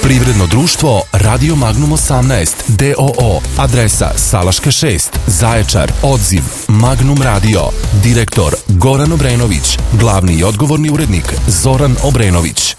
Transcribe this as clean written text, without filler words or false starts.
Privredno društvo Radio Magnum 18 d.o.o. Adresa Salaška 6, Zaječar. Odziv Magnum Radio. Direktor Goran Obrenović. Glavni i odgovorni urednik Zoran Obrenović.